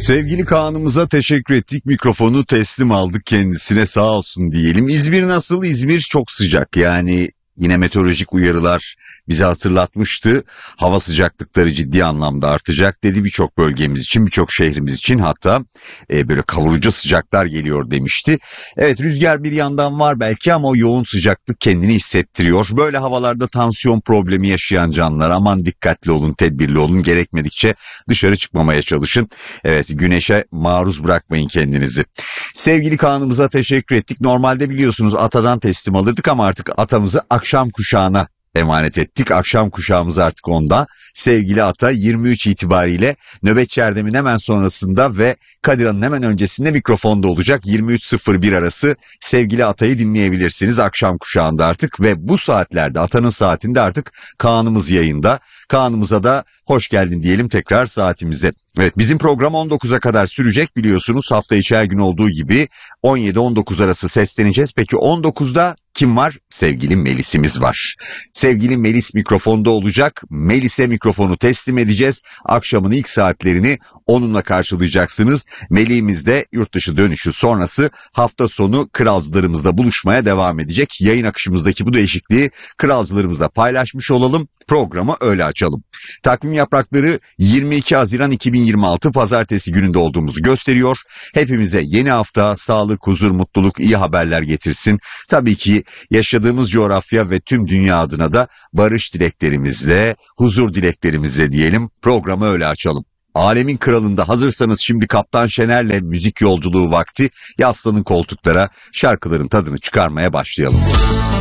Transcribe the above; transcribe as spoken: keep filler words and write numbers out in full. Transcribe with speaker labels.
Speaker 1: Sevgili Kaan'ımıza teşekkür ettik. Mikrofonu teslim aldık kendisine, sağ olsun diyelim. İzmir nasıl? İzmir çok sıcak. Yani yine meteorolojik uyarılar bize hatırlatmıştı. Hava sıcaklıkları ciddi anlamda artacak dedi birçok bölgemiz için, birçok şehrimiz için, hatta e, böyle kavurucu sıcaklar geliyor demişti. Evet, rüzgar bir yandan var belki ama o yoğun sıcaklık kendini hissettiriyor. Böyle havalarda tansiyon problemi yaşayan canlar aman dikkatli olun, tedbirli olun, gerekmedikçe dışarı çıkmamaya çalışın. Evet, güneşe maruz bırakmayın kendinizi. Sevgili Kaan'ımıza teşekkür ettik. Normalde biliyorsunuz atadan teslim alırdık ama artık atamızı akşam kuşağına emanet ettik. Akşam kuşağımız artık onda. Sevgili ata yirmi üç itibariyle Nöbetçi Erdem'in hemen sonrasında ve Kadira'nın hemen öncesinde mikrofonda olacak. yirmi üç sıfır bir arası sevgili atayı dinleyebilirsiniz akşam kuşağında artık ve bu saatlerde, atanın saatinde artık Kaan'ımız yayında. Kaan'ımıza da hoş geldin diyelim tekrar saatimize. Evet, bizim program on dokuza kadar sürecek biliyorsunuz, hafta içi her gün olduğu gibi on yedi on dokuz arası sesleneceğiz. Peki on dokuzda kim var? Sevgili Melis'imiz var. Sevgili Melis mikrofonda olacak. Melis'e mikrofonu teslim edeceğiz. Akşamın ilk saatlerini onunla karşılayacaksınız. Melih'imiz de yurt dışı dönüşü sonrası hafta sonu kralcılarımızla buluşmaya devam edecek. Yayın akışımızdaki bu değişikliği kralcılarımızla paylaşmış olalım. Programı öyle açalım. Takvim yaprakları yirmi iki Haziran iki bin yirmi altı Pazartesi gününde olduğumuzu gösteriyor. Hepimize yeni hafta sağlık, huzur, mutluluk, iyi haberler getirsin. Tabii ki yaşadığımız coğrafya ve tüm dünya adına da barış dileklerimizle, huzur dileklerimizle diyelim, programı öyle açalım. Alemin Kralı'nda hazırsanız şimdi Kaptan Şener'le müzik yolculuğu vakti. Yaslanın koltuklara, şarkıların tadını çıkarmaya başlayalım.